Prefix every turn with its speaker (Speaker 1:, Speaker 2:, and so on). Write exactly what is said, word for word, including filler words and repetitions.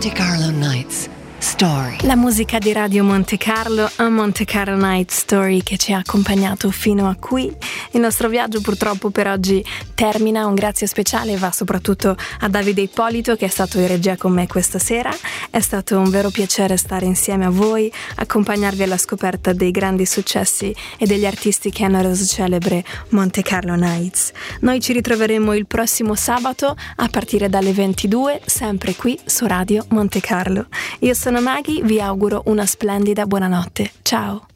Speaker 1: Monte Carlo Nights Story.
Speaker 2: La musica di Radio Monte Carlo, a Monte Carlo Night Story, che ci ha accompagnato fino a qui. Il nostro viaggio purtroppo per oggi termina. Un grazie speciale va soprattutto a Davide Ippolito, che è stato in regia con me questa sera. È stato un vero piacere stare insieme a voi, accompagnarvi alla scoperta dei grandi successi e degli artisti che hanno reso celebre Monte Carlo Nights. Noi ci ritroveremo il prossimo sabato a partire dalle ventidue, sempre qui su Radio Monte Carlo. Io sono Maghi, vi auguro una splendida buonanotte. Ciao!